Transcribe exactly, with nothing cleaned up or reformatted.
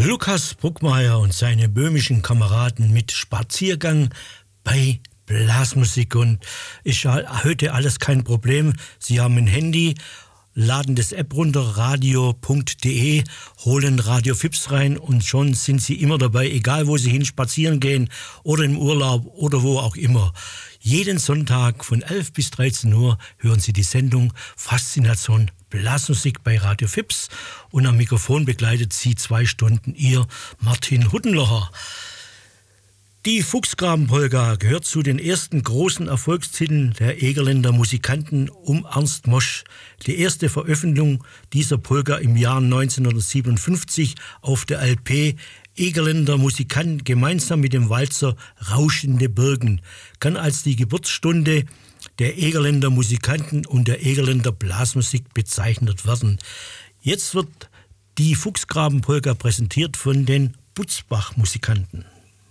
Lukas Bruckmeier und seine böhmischen Kameraden mit Spaziergang bei Blasmusik. Und ist ja heute alles kein Problem. Sie haben ein Handy, laden das App runter, radio punkt de, holen Radio Fips rein und schon sind Sie immer dabei, egal wo Sie hin spazieren gehen oder im Urlaub oder wo auch immer. Jeden Sonntag von elf bis dreizehn Uhr hören Sie die Sendung Faszination Blasmusik bei Radio Fips und am Mikrofon begleitet Sie zwei Stunden Ihr Martin Huttenlocher. Die Fuchsgrabenpolka gehört zu den ersten großen Erfolgstiteln der Egerländer Musikanten um Ernst Mosch. Die erste Veröffentlichung dieser Polka im Jahr neunzehnhundertsiebenundfünfzig auf der L P Egerländer Musikanten gemeinsam mit dem Walzer Rauschende Birken kann als die Geburtsstunde der Egerländer Musikanten und der Egerländer Blasmusik bezeichnet werden. Jetzt wird die Fuchsgrabenpolka präsentiert von den Butzbach-Musikanten.